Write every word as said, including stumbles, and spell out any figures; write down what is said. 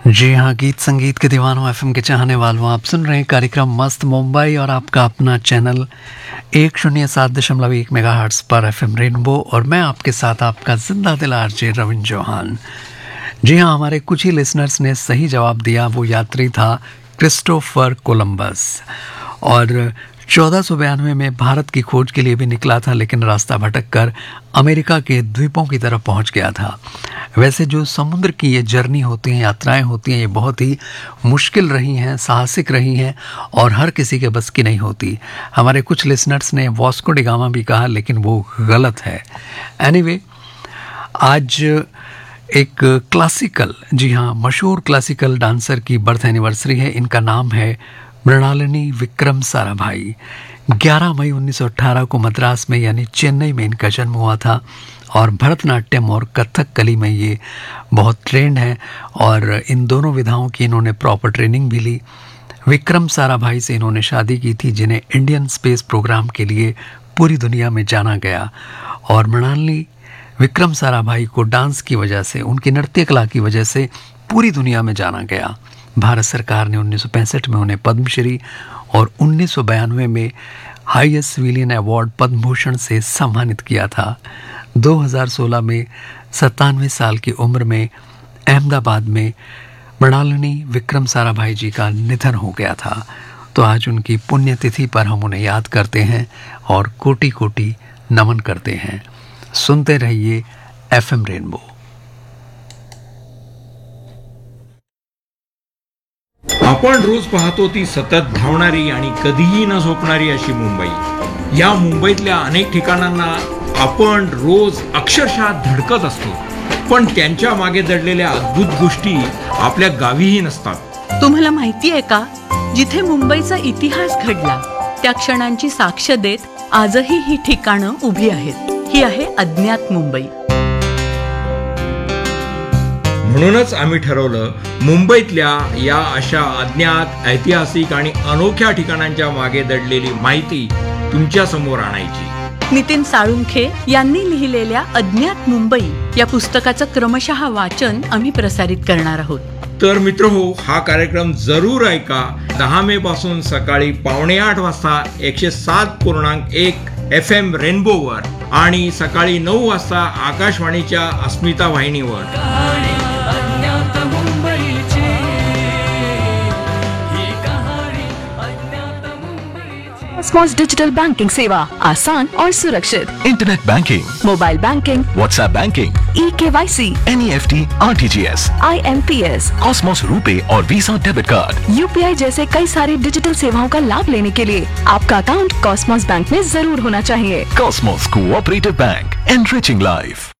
जी हाँ, गीत संगीत के दीवानों, एफएम के चाहने वालों, आप सुन रहे हैं कार्यक्रम मस्त मुंबई और आपका अपना चैनल एक शून्य सात दशमलव एक मेगाहर्ट्ज़ पर एफएम रेनबो, और मैं आपके साथ आपका जिंदा दिल आरजे रविंद्र चौहान। जी हाँ, हमारे कुछ ही लिसनर्स ने सही जवाब दिया। वो यात्री था क्रिस्टोफर कोलंबस, और चौदह सौ बयानवे में भारत की खोज के लिए भी निकला था, लेकिन रास्ता भटक कर अमेरिका के द्वीपों की तरफ पहुंच गया था। वैसे जो समुद्र की ये जर्नी होती हैं, यात्राएं होती हैं, ये बहुत ही मुश्किल रही हैं, साहसिक रही हैं, और हर किसी के बस की नहीं होती। हमारे कुछ लिसनर्स ने वास्को डी गामा भी कहा, लेकिन वो गलत है। एनीवे, आज एक क्लासिकल, जी हाँ, मशहूर क्लासिकल डांसर की बर्थ एनिवर्सरी है। इनका नाम है मृणालिनी विक्रम साराभाई। ग्यारह मई उन्नीस सौ अठारह को मद्रास में यानी चेन्नई में इनका जन्म हुआ था, और भरतनाट्यम और कथक कली में ये बहुत ट्रेंड हैं, और इन दोनों विधाओं की इन्होंने प्रॉपर ट्रेनिंग भी ली। विक्रम साराभाई से इन्होंने शादी की थी, जिन्हें इंडियन स्पेस प्रोग्राम के लिए पूरी दुनिया में जाना गया। और मृणालिनी विक्रम साराभाई को डांस की वजह से, उनकी नृत्य कला की वजह से पूरी दुनिया में जाना गया। भारत सरकार ने उन्नीस सौ पैंसठ में उन्हें पद्मश्री और उन्नीस सौ बयानवे में highest civilian award Padma Bhushan से सम्मानित किया था। दो हज़ार सोलह में सत्तानवे साल की उम्र में अहमदाबाद में मृणालिनी विक्रम साराभाई जी का निधन हो गया था। तो आज उनकी पुण्यतिथि पर हम उन्हें याद करते हैं और कोटि कोटि नमन करते हैं। सुनते रहिए एफएम रेनबो। आपण रोज पाहतो ती सतत धावणारी आणि कधीही न झोपणारी अशी मुंबई। या मुंबईतल्या अनेक ठिकाणांना आपण रोज अक्षरशः धडकत असतो, पण त्यांच्या मागे दडलेल्या अद्भुत गोष्टी आपल्या गावीही नसतात। तुम्हाला माहिती आहे का, जिथे मुंबईचा इतिहास घडला त्या क्षणांची साक्ष देत आजही ही ठिकाणं उभी आहेत। ही आहे अज्ञात मुंबई। म्हणूनच आम्ही ठरवलं, मुंबईतल्या या अशा अज्ञात, ऐतिहासिक आणि अनोख्या ठिकाणांच्या मागे दडलेली माहिती तुमच्या समोर आणायची। नितीन साळुंखे यांनी लिहिलेल्या अज्ञात मुंबई या पुस्तकाचं क्रमशः वाचन आम्ही प्रसारित करणार आहोत। तर मित्रहो, हा कार्यक्रम जरूर ऐका। दहा मे पासून सकाळी पावणे आठ वाजता एकशे सात पूर्णांक एक एफ एम रेनबोवर आणि सकाळी नऊ वाजता आकाशवाणीच्या अस्मिता वाहिनीवर। कॉस्मॉस डिजिटल बैंकिंग सेवा आसान और सुरक्षित। Internet banking, mobile banking, WhatsApp banking, e KYC, NEFT, RTGS, IMPS, Cosmos RuPay और वीजा डेबिट कार्ड, यूपीआई जैसे कई सारी डिजिटल सेवाओं का लाभ लेने के लिए आपका अकाउंट कॉस्मॉस बैंक में जरूर होना चाहिए। Cosmos cooperative bank, enriching life.